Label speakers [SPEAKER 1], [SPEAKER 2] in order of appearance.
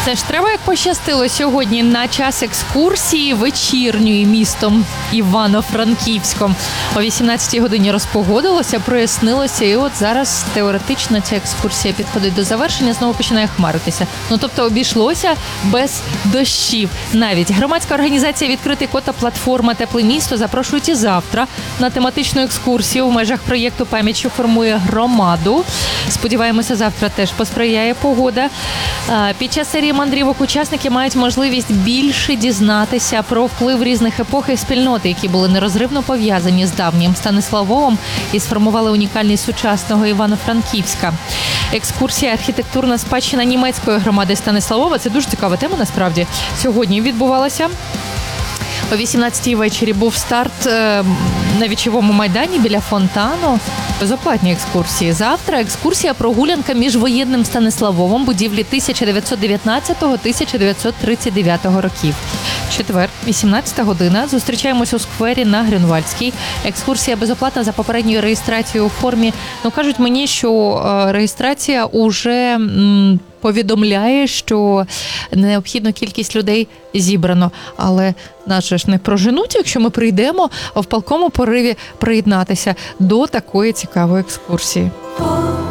[SPEAKER 1] Це ж треба, як пощастило сьогодні на час екскурсії вечірньої містом Івано-Франківськом. О 18-й годині розпогодилося, прояснилося, і от зараз теоретично ця екскурсія підходить до завершення, знову починає хмаритися. Тобто обійшлося без дощів. Навіть громадська організація «Відкритий код» та платформа «Тепле місто» запрошують і завтра на тематичну екскурсію в межах проєкту «Пам'ять, що формує громаду». Сподіваємося, завтра теж посприяє погода. Під час серії мандрівок учасники мають можливість більше дізнатися про вплив різних епох і спільноти, які були нерозривно пов'язані з давнім Станиславовом і сформували унікальність сучасного Івано-Франківська. Екскурсія «Архітектурна спадщина німецької громади Станиславова» – це дуже цікава тема, насправді. Сьогодні відбувалася. О 18-й вечорі був старт на Вічовому майдані біля фонтану. Безоплатні екскурсії. Завтра екскурсія «Прогулянка між воєнним Станиславовом» будівлі 1919-1939 років. Четвер, 18 година. Зустрічаємось у сквері на Грюнвальдській. Екскурсія безоплатна за попередньою реєстрацією у формі. Кажуть мені, що реєстрація уже повідомляє, що необхідну кількість людей зібрано. Але нас же ж не проженуть, якщо ми прийдемо в палкому пориві приєднатися до такої цікавої екскурсії.